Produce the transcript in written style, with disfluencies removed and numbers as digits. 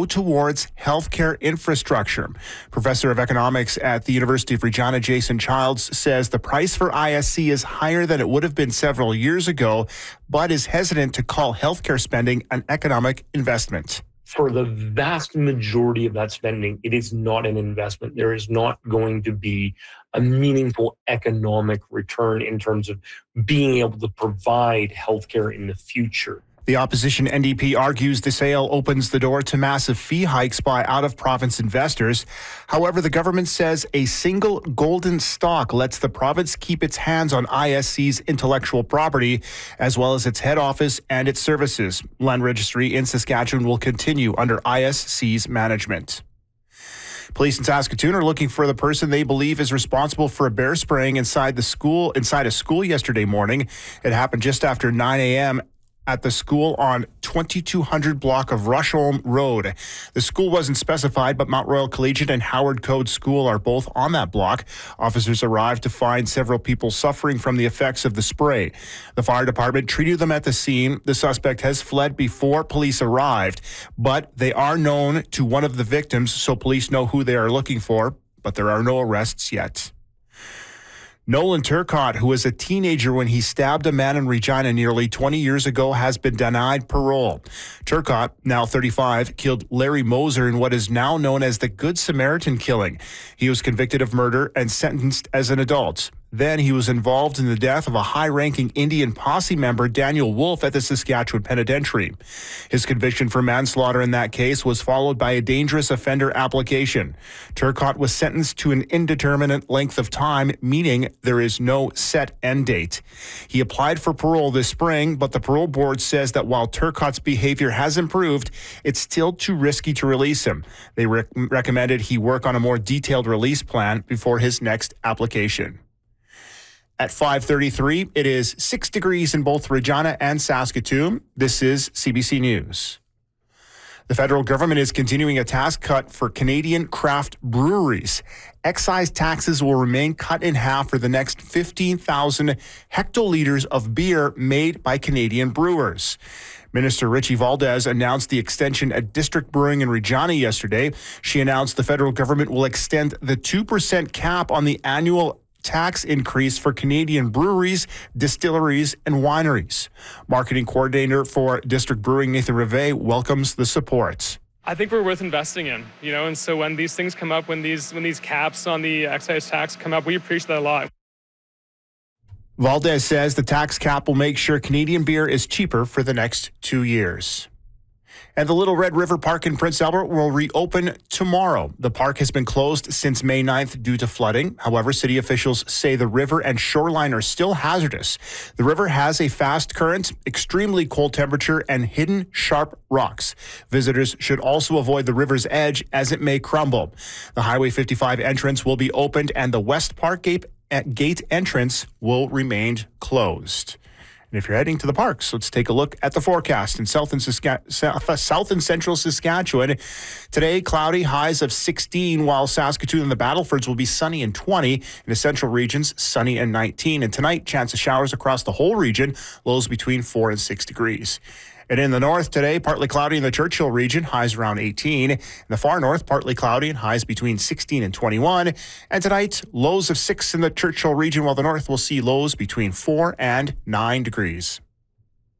go towards healthcare infrastructure. Professor of economics at the University of Regina, Jason Childs, says the price for ISC is higher than it would have been several years ago, but is hesitant to call healthcare spending an economic investment. For the vast majority of that spending, it is not an investment. There is not going to be a meaningful economic return in terms of being able to provide healthcare in the future. The opposition NDP argues the sale opens the door to massive fee hikes by out-of-province investors. However, the government says a single golden stock lets the province keep its hands on ISC's intellectual property, as well as its head office and its services. Land registry in Saskatchewan will continue under ISC's management. Police in Saskatoon are looking for the person they believe is responsible for a bear spraying inside a school yesterday morning. It happened just after 9 a.m. at the school on 2200 block of Rushholme Road. The school wasn't specified, but Mount Royal Collegiate and Howard Code School are both on that block. Officers arrived to find several people suffering from the effects of the spray. The fire department treated them at the scene. The suspect has fled before police arrived, but they are known to one of the victims, so police know who they are looking for, but there are no arrests yet. Nolan Turcotte, who was a teenager when he stabbed a man in Regina nearly 20 years ago, has been denied parole. Turcotte, now 35, killed Larry Moser in what is now known as the Good Samaritan killing. He was convicted of murder and sentenced as an adult. Then he was involved in the death of a high-ranking Indian posse member, Daniel Wolf, at the Saskatchewan Penitentiary. His conviction for manslaughter in that case was followed by a dangerous offender application. Turcotte was sentenced to an indeterminate length of time, meaning there is no set end date. He applied for parole this spring, but the parole board says that while Turcotte's behavior has improved, it's still too risky to release him. They recommended he work on a more detailed release plan before his next application. At 5:33, it is 6 degrees in both Regina and Saskatoon. This is CBC News. The federal government is continuing a tax cut for Canadian craft breweries. Excise taxes will remain cut in half for the next 15,000 hectoliters of beer made by Canadian brewers. Minister Richie Valdez announced the extension at District Brewing in Regina yesterday. She announced the federal government will extend the 2% cap on the annual tax increase for Canadian breweries, distilleries, and wineries. Marketing coordinator for District Brewing, Nathan Rivet, welcomes the support. I think we're worth investing in, and so when these things come up, when these caps on the excise tax come up, we appreciate that a lot. Valdez says the tax cap will make sure Canadian beer is cheaper for the next 2 years. And the Little Red River Park in Prince Albert will reopen tomorrow. The park has been closed since May 9th due to flooding. However, city officials say the river and shoreline are still hazardous. The river has a fast current, extremely cold temperature, and hidden sharp rocks. Visitors should also avoid the river's edge as it may crumble. The Highway 55 entrance will be opened and the West Park gate entrance will remain closed. And if you're heading to the parks, let's take a look at the forecast in South and Central Saskatchewan. Today, cloudy, highs of 16, while Saskatoon and the Battlefords will be sunny and 20. In the central regions, sunny and 19. And tonight, chance of showers across the whole region, lows between 4 and 6 degrees. And in the north today, partly cloudy in the Churchill region, highs around 18. In the far north, partly cloudy and highs between 16 and 21. And tonight, lows of 6 in the Churchill region, while the north will see lows between 4 and 9 degrees.